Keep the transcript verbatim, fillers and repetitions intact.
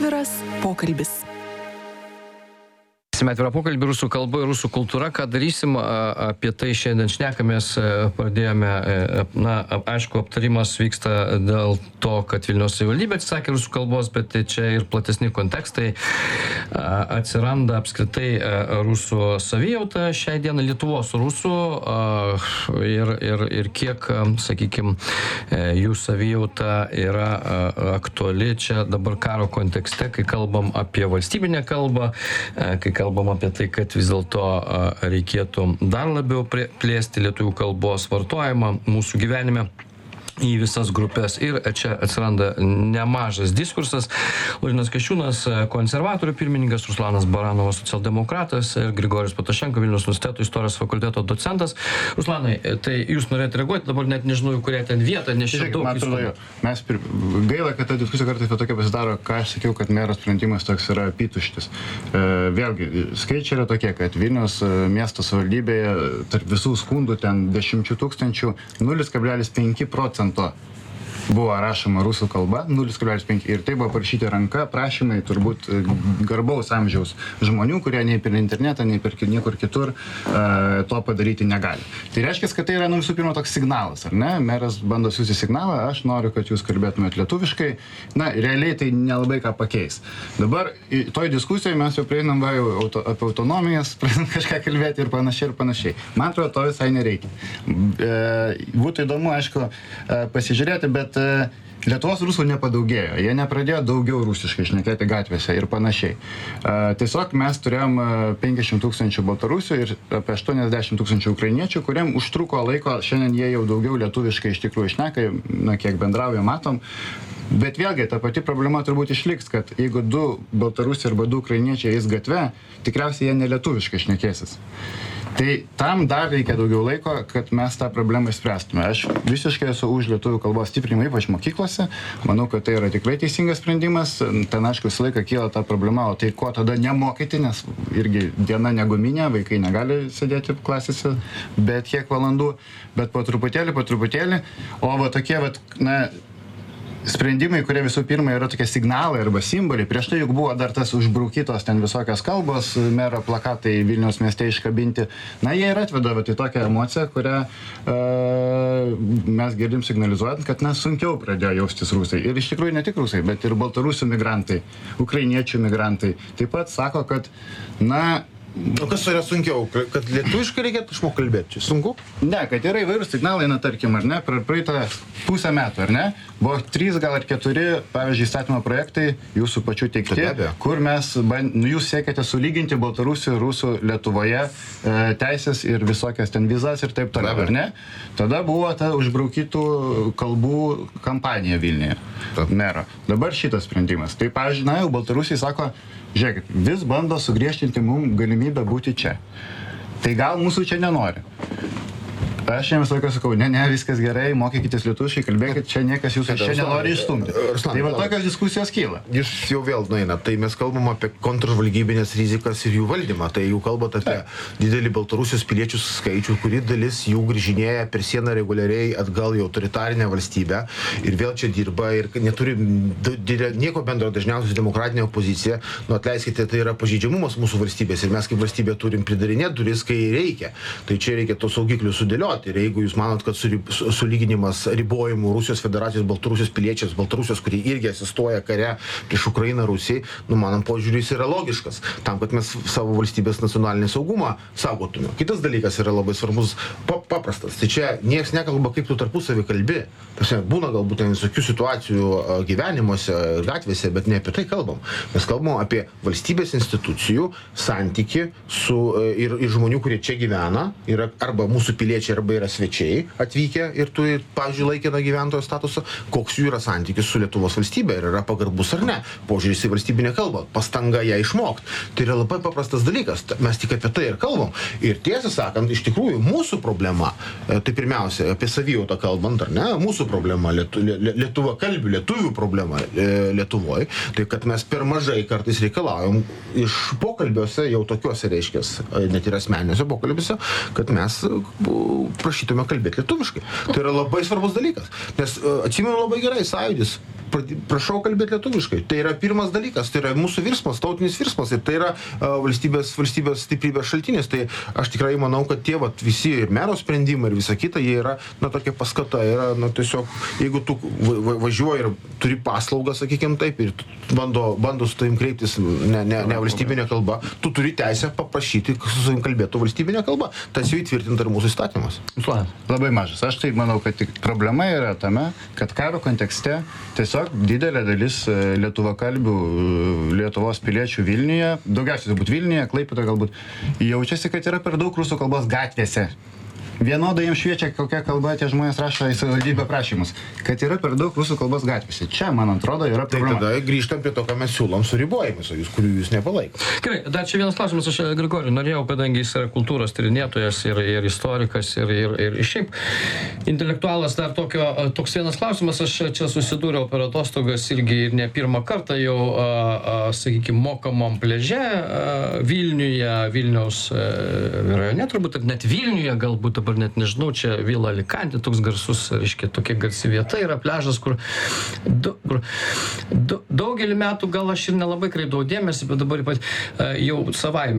Atviras pokalbis. Atvirą pokalbį rusų kalba ir rusų kultūra. Ką darysim, apie tai šiandien šnekamės, pradėjome, na, aišku, aptarimas vyksta dėl to, kad Vilniaus savivaldybė atsisakė rusų kalbos, bet čia ir platesni kontekstai. Atsiranda apskritai rusų savijauta šiai dienai, Lietuvos rusų ir, ir, ir kiek, sakykime, jų savijauta yra aktuali čia dabar karo kontekste, kai kalbam apie valstybinę kalbą, kai kalbam Kalbam apie tai, kad vis dėlto reikėtų dar labiau plėsti lietuvių kalbos vartojimą mūsų gyvenime į visas grupės. Ir čia atsiranda nemažas diskursas. Laurynas Kasčiūnas, konservatorių pirmininkas, Ruslanas Baranovas, socialdemokratas ir Grigorijus Patašenko, Vilniaus universiteto istorijos fakulteto docentas. Ruslanai, tai jūs norėtumėte reaguoti, dabar net nežinau, kurią ten vietą, nes čia daug įstumų. Mes pir... gaila, kad ta diskusija kartais tokia pasidaro, ką aš sakiau, kad mero sprendimas toks yra apytuštis. E, vėlgi, skaičiai yra tokie, kad Vilniaus miesto savivaldybėje tarp visų skundų ten dešimčių tūkstančių nulis kablelis penki procento buvo rašoma rusų kalba, nulis kablelis penki. Ir tai buvo parašyti ranka prašymai turbūt garbaus amžiaus žmonių, kurie nei per internetą, nei per niekur kitur uh, to padaryti negali. Tai reiškia, kad tai yra, nu, visų pirma, toks signalas, ar ne? Meras bando siųsti signalą, aš noriu, kad jūs kalbėtumėt lietuviškai. Na, realiai tai nelabai ką pakeis. Dabar toj diskusijoje mes jau prieinam va, jau auto, apie autonomijas, pradedam kažką kalbėti ir panašiai ir panašiai. Man atrodo, to visai nereikia. E, būtų įdomu, aišku, pasižiūrėti, bet Lietuvos rusų nepadaugėjo, jie nepradėjo daugiau rusiškai šnekėti gatvėse ir panašiai. Tiesiog mes turėjom penkiasdešimt tūkstančių baltarusių ir apie aštuoniasdešimt tūkstančių ukrainiečių, kuriem užtruko laiko, šiandien jie jau daugiau lietuviškai iš tikrųjų šneka, na, kiek bendrauja, matom. Bet vėlgi, ta pati problema turbūt išliks, kad jeigu du baltarusiai arba du ukrainiečiai eis gatve, tikriausiai jie nelietuviškai šnekėsis. Tai tam dar reikia daugiau laiko, kad mes tą problemą išspręstume. Aš visiškai esu už lietuvių kalbos stiprinimą, ypač mokyklose. Manau, kad tai yra tikrai teisingas sprendimas. Ten, aišku, visą laiką kyla ta problema, o tai ko tada nemokyti, nes irgi diena neguminė, vaikai negali sėdėti klasėse bet kiek valandų, bet po truputėlį, po truputėlį. O va tokie, va, na, sprendimai, kurie visų pirma yra tokie signalai arba simboliai. Prieš tai juk buvo dar tas užbraukytos ten visokios kalbos, mero plakatai Vilniaus mieste iškabinti. Na, jie ir atveda į tokią emociją, kurią uh, mes girdim signalizuojant, kad na, sunkiau pradėjo jaustis rusai. Ir iš tikrųjų ne tik rusai, bet ir baltarusių migrantai, ukrainiečių migrantai. Taip pat sako, kad, na, o kas yra sunkiau? Kad lietuviškai reikėtų išmokti kalbėti? Čia sunku? Ne, kad yra įvairūs signalai, na, tarkim, ar ne, per praeitą pusę metų, ar ne, buvo trys gal ar keturi, pavyzdžiui, įstatymo projektai jūsų pačių teikti, kur mes, nu, jūs siekėte sulyginti baltarusių, rusų Lietuvoje e, teisės ir visokias ten vizas ir taip toliau, ar ne? Tada buvo ta užbraukytų kalbų kampanija Vilniuje, mero. Dabar šitas sprendimas. Tai, pavyzdžiui, na, jau baltarusiai sako, žiūrėkit, vis bando sugriežtinti mums galimybę būti čia. Tai gal mūsų čia nenori. Aš jiems laiką sakau, ne, ne, viskas gerai, mokykitės lietuviškai, kalbėkit, čia niekas jūsų čia nenori išstumti. Tai va tokios diskusijos kyla. Jūs jau vėl nueina, tai mes kalbam apie kontržvalgybinės rizikas ir jų valdymą. Tai jau kalbate apie didelį Baltarusijos piliečių skaičių, kuri dalis jų grįžinėja per sieną reguliariai atgal į autoritarinę valstybę ir vėl čia dirba ir neturi nieko bendro dažniausiai su demokratinė opozicija. Nu, atleiskite, tai yra pažeidžiamumas mūsų valstybės ir mes kaip valstybė turim pridarinėti duris, kai reikia. Tai čia reikia tos saugiklius sudėlioti. Ir jeigu jūs manot, kad sulyginimas ribojimų Rusijos federacijos, Baltarusijos piliečiams, Baltarusijos, kurie irgi asistuoja kare prieš Ukrainą, Rusijai, nu, manam, požiūris yra logiškas, tam, kad mes savo valstybės nacionalinį saugumą saugotume. Kitas dalykas yra labai svarbus, paprastas. Tai čia niekas nekalba, kaip tu tarpusavį kalbi. Būna galbūt visokių situacijų gyvenimuose, gatvėse, bet ne apie tai kalbam. Mes kalbam apie valstybės institucijų santyki su, ir, ir žmonių, kurie čia gyvena, yra arba mūsų piliečiai, arba yra svečiai atvykę ir turi, pavyzdžiui, laikiną gyventojo statusą, koks jų yra santykis su Lietuvos valstybė, ar yra pagarbus ar ne. Požiūris į valstybinę kalbą, pastanga ją išmokti. Tai yra labai paprastas dalykas. Mes tik apie tai ir kalbam. Ir tiesą sakant, iš tikrųjų, mūsų problema, tai pirmiausia, apie savijautą kalbant, ar ne, mūsų problema, lietu, lietuva kalbių, lietuvių problema Lietuvoje, tai kad mes per mažai kartais reikalaujam iš pokalbiuose, jau tokiuose reiškės, net ir asmeniniuose pokalbiuose, kad mes prašytume kalbėti lietuviškai. Tai yra labai svarbus dalykas. Nes atsimenu labai gerai, Sąjūdis pradi- prašau kalbėti lietuviškai. Tai yra pirmas dalykas, tai yra mūsų virsmas, tautinis virsmas ir tai yra uh, valstybės, valstybės stiprybės šaltinis. Tai aš tikrai manau, kad tie vat, visi ir mero sprendimai ir visa kita, jie yra, na, tokia paskata. Yra, na, tiesiog, jeigu tu va- va- važiuoji ir turi paslaugą, sakykime taip, ir bando, bando su tavim kreiptis ne, ne, ne valstybinė kalba, tu turi teisę paprašyti, kad su tavim kalbėtų valstybinė kalba. Tas jau įtvirtinta ir mūsų įstatymas. Labai mažas. Aš tai manau, kad tik problema yra tame, kad karo kontekste tiesiog didelė dalis e, lietuvakalbių e, Lietuvos piliečių Vilniuje, daugiausiai turbūt Vilniuje, Klaipėdoje galbūt, jaučiasi, kad yra per daug rusų kalbos gatvėse. Vienodai jiems šviečia, kokia kalba tie žmonės rašo į savivaldybę prašymus, kad yra per daug rusų kalbos gatvėse. Čia, man atrodo, yra Tai problema. tada grįžtam prie to, ką mes siūlom su ribojimus, o jūs, kurių jūs nepalaikote. Gerai, dar čia vienas klausimas, aš Grigoriui norėjau, kadangi jis yra kultūros tyrinėtojas ir, ir istorikas ir, ir, ir šiaip intelektualas, dar tokio, toks vienas klausimas, aš čia susidūriau per atostogas irgi ir ne pirmą kartą jau, a, a, sakykime, mokamam pliaže a, Vilniuje, Vilniaus a, rajone, turbūt, ir net Vilniuje galbūt, dabar net nežinau, čia Vila Alicante, toks garsus, reiškia, tokia garsi vieta yra pliažas, kur, du, kur du, daugelį metų gal aš ir nelabai kreipdavau dėmesį, bet dabar ypat, jau savai